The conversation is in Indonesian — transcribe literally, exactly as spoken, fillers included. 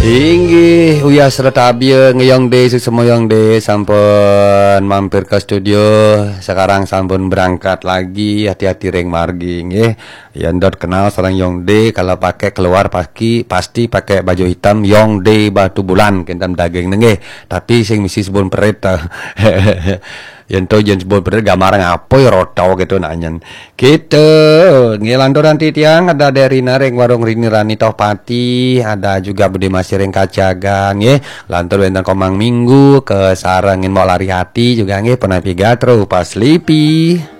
Inggih, uyah serta abia ngeyong de semoyong de sampun mampir ke studio. Sekarang sampun berangkat lagi, hati-hati reng margi nggih. Yandot kenal seorang Yong De, kalau pakai keluar pasti pasti pakai baju hitam Yong De batu bulan kentam daging nggih. Tapi sing misi sebon pereta. Yanto jen sebut bener gamarang apa ya rotau gitu nanyen. Gitu. Ngilantor nanti tiang ada dari nareng warung Rini Rani Tohpati, ada juga Budi Masireng Kacagan nggih. Lantur wonten Komang Minggu ke sarengin mau lari hati juga nggih pernah pigatro pas lipi.